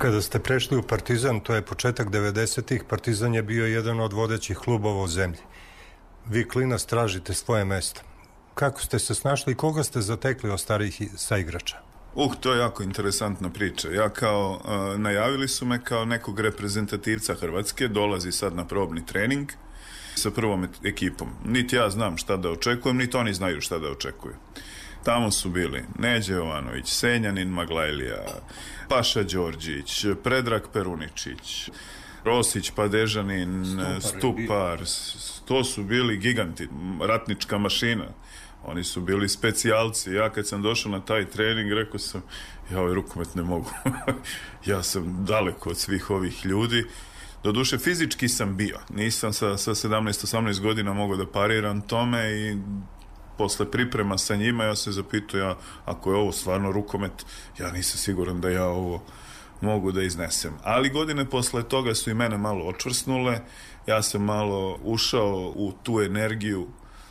Kada ste prešli u Partizan, to je početak 90-ih, Partizan je bio jedan od vodećih klubova u zemlji. Vi klinac tražite svoje mesto. Kako ste se snašli i koga ste zatekli od starijih saigrača? To je jako interesantna priča. Najavili su me kao nekog reprezentativca Hrvatske, dolazi sad na probni trening sa prvom ekipom. Niti ja znam šta da očekujem, niti oni znaju šta da očekuju. Tamo su bili Neđe Jovanović, Senjanin Maglajlija, Paša Đorđić, Predrag Peruničić, Rosić Padežanin, Stupar. To su bili giganti, ratnička mašina. Oni su bili specijalci. Ja kad sam došao na taj trening, rekao sam, ja ovaj rukomet ne mogu. Ja sam daleko od svih ovih ljudi. Doduše, fizički sam bio. Nisam sa 17-18 godina mogao da pariram tome i posle priprema sa njima ja se zapitao, ako je ovo stvarno rukomet, ja nisam siguran da ja ovo mogu da iznesem. Ali godine posle toga su i mene malo očvrsnule. Ja sam malo ušao u tu energiju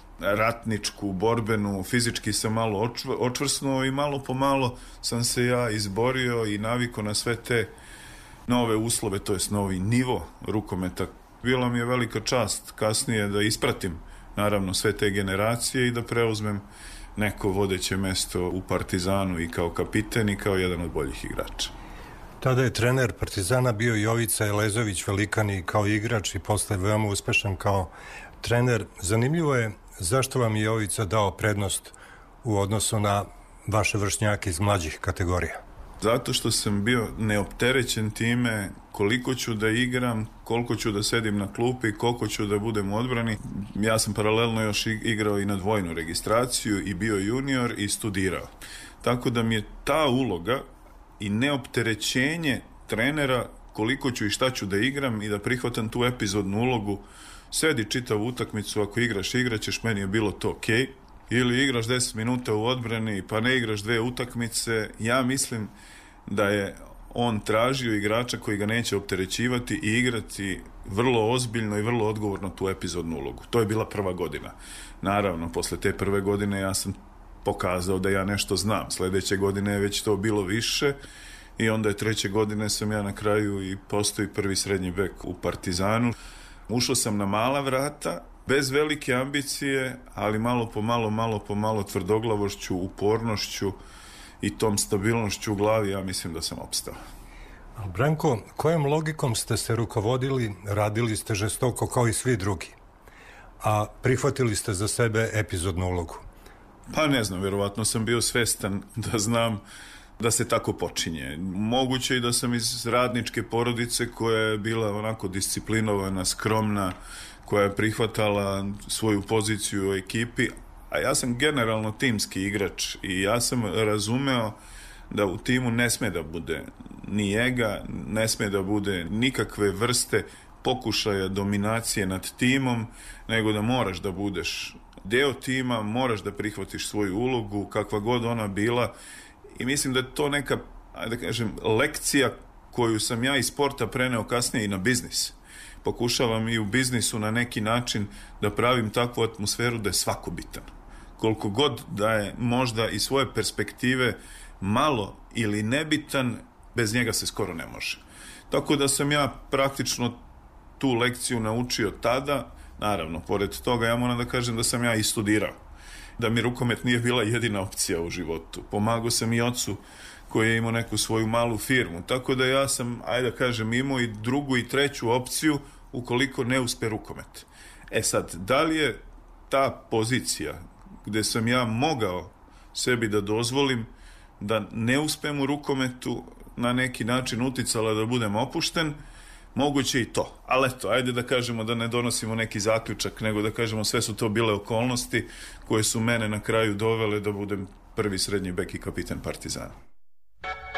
ratničku, borbenu, fizički sam malo očvrsnuo i malo po malo sam se ja izborio i navikao na sve te nove uslove, to jest novi nivo rukometa. Bila mi je velika čast kasnije da ispratim naravno sve te generacije i da preuzmem neko vodeće mesto u Partizanu i kao kapiten i kao jedan od boljih igrača. Tada je trener Partizana bio Jovica Elezović, velikan i kao igrač i posle veoma uspešan kao trener. Zanimljivo je zašto vam je Jovica dao prednost u odnosu na vaše vršnjake iz mlađih kategorija? Zato što sam bio neopterećen time koliko ću da igram, koliko ću da sedim na klupi, koliko ću da budem u odbrani. Ja sam paralelno još igrao i na dvojnu registraciju i bio junior i studirao. Tako da mi je ta uloga i neopterećenje trenera koliko ću i šta ću da igram i da prihvatam tu epizodnu ulogu. Sedi čitavu utakmicu, ako igraš, igraćeš, meni je bilo to okej. Ili igraš 10 minuta u odbrani pa ne igraš 2 utakmice. Ja mislim da je on tražio igrača koji ga neće opterećivati i igrati vrlo ozbiljno i vrlo odgovorno tu epizodnu ulogu. To je bila prva godina. Naravno, posle te prve godine ja sam pokazao da ja nešto znam. Sledeće godine je već to bilo više i onda je treće godine sam ja na kraju i postao prvi srednji bek u Partizanu. Ušao sam na mala vrata, bez velike ambicije, ali malo po malo tvrdoglavošću, upornošću i tom stabilnošću u glavi, ja mislim da sam opstao. Branko, kojom logikom ste se rukovodili, radili ste žestoko kao i svi drugi, a prihvatili ste za sebe epizodnu ulogu? Pa ne znam, verovatno sam bio svestan da znam da se tako počinje. Moguće i da sam iz radničke porodice koja je bila onako disciplinovana, skromna, koja je prihvatala svoju poziciju u ekipi, a ja sam generalno timski igrač i ja sam razumeo da u timu ne sme da bude ni ega, ne sme da bude nikakve vrste pokušaja dominacije nad timom, nego da moraš da budeš deo tima, moraš da prihvatiš svoju ulogu, kakva god ona bila, i mislim da je to neka, da kažem, lekcija koju sam ja iz sporta preneo kasnije i na biznis. Pokušavam i u biznisu na neki način da pravim takvu atmosferu da je svako bitan. Koliko god da je možda iz svoje perspektive malo ili nebitan, bez njega se skoro ne može. Tako da sam ja praktično tu lekciju naučio tada. Naravno, pored toga ja moram da kažem da sam ja i studirao. Da mi rukomet nije bila jedina opcija u životu. Pomagao sam i ocu koji je imao neku svoju malu firmu. Tako da ja sam, ajde da kažem, imao i drugu i treću opciju ukoliko ne uspe rukomet. Sad, da li je ta pozicija gde sam ja mogao sebi da dozvolim da ne uspem u rukometu na neki način uticala da budem opušten, moguće i to. Ali eto, ajde da kažemo da ne donosimo neki zaključak, nego da kažemo sve su to bile okolnosti koje su mene na kraju dovele da budem prvi srednji bek i kapiten Partizana.